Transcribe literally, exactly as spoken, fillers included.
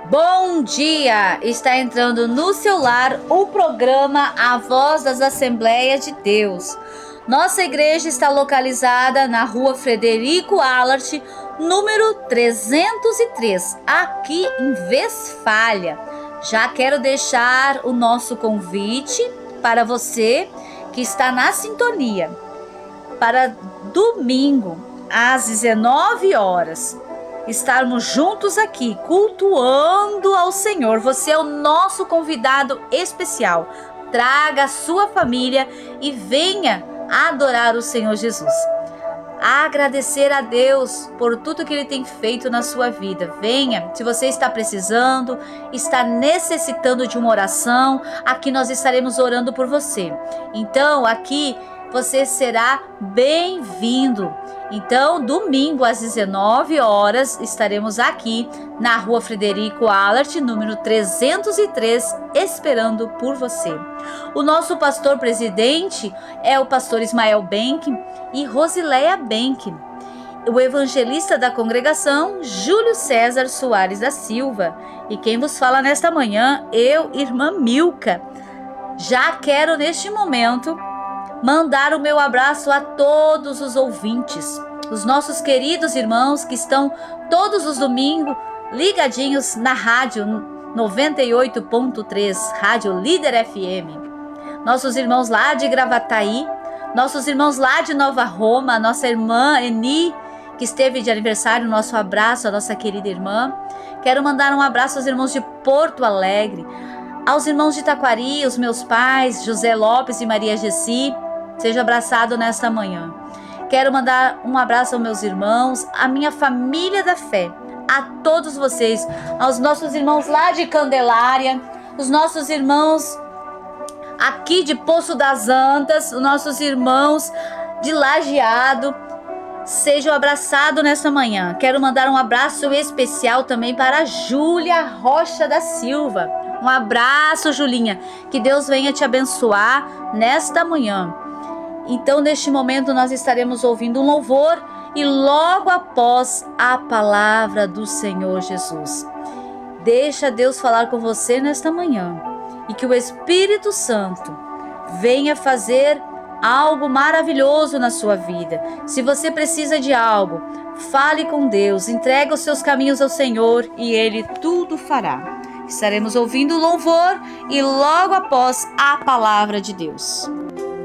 Bom dia! Está entrando no seu lar o programa A Voz das Assembleias de Deus. Nossa igreja está localizada na rua Frederico Allard, número trezentos e três, aqui em Westfália. Já quero deixar o nosso convite para você que está na sintonia para domingo às dezenove horas. Estarmos juntos aqui, cultuando ao Senhor. Você é o nosso convidado especial. Traga a sua família e venha adorar o Senhor Jesus. Agradecer a Deus por tudo que Ele tem feito na sua vida. Venha, se você está precisando, está necessitando de uma oração, aqui nós estaremos orando por você. Então, aqui você será bem-vindo. Então, domingo às dezenove horas, estaremos aqui na rua Frederico Allard, número trezentos e três, esperando por você. O nosso pastor presidente é o pastor Ismael Benck e Rosileia Benck. O evangelista da congregação, Júlio César Soares da Silva. E quem vos fala nesta manhã, eu, irmã Milka. Já quero neste momento mandar o meu abraço a todos os ouvintes, os nossos queridos irmãos que estão todos os domingos ligadinhos na rádio noventa e oito ponto três, Rádio Líder F M. Nossos irmãos lá de Gravataí, nossos irmãos lá de Nova Roma, nossa irmã Eni, que esteve de aniversário, nosso abraço, a nossa querida irmã. Quero mandar um abraço aos irmãos de Porto Alegre, aos irmãos de Taquari, os meus pais, José Lopes e Maria Gessi. Seja abraçado nesta manhã. Quero mandar um abraço aos meus irmãos, à minha família da fé, a todos vocês, aos nossos irmãos lá de Candelária, os nossos irmãos aqui de Poço das Antas, os nossos irmãos de Lajeado. Sejam abraçados nesta manhã. Quero mandar um abraço especial também para a Júlia Rocha da Silva. Um abraço, Julinha. Que Deus venha te abençoar nesta manhã. Então, neste momento, nós estaremos ouvindo um louvor e logo após a palavra do Senhor Jesus. Deixa Deus falar com você nesta manhã e que o Espírito Santo venha fazer algo maravilhoso na sua vida. Se você precisa de algo, fale com Deus, entregue os seus caminhos ao Senhor e Ele tudo fará. Estaremos ouvindo o louvor e logo após a palavra de Deus.